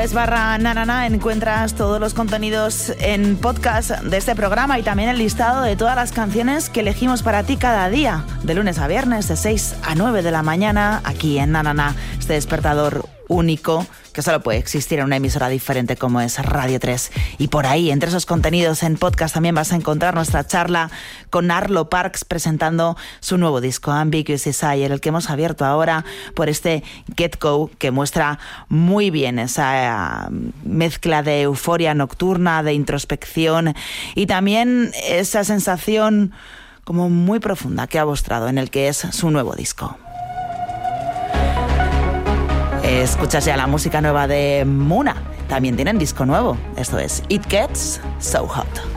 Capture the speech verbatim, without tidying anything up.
es barra nanana encuentras todos los contenidos en podcast de este programa y también el listado de todas las canciones que elegimos para ti cada día, de lunes a viernes, de seis a nueve de la mañana, aquí en Nanana, este despertador único que solo puede existir en una emisora diferente como es Radio tres. Y por ahí, entre esos contenidos en podcast, también vas a encontrar nuestra charla con Arlo Parks presentando su nuevo disco, Ambiguous Desire, el que hemos abierto ahora por este Get Go, que muestra muy bien esa mezcla de euforia nocturna, de introspección y también esa sensación como muy profunda que ha mostrado en el que es su nuevo disco. Escuchas ya la música nueva de Muna. También tienen disco nuevo. Esto es It Gets So Hot.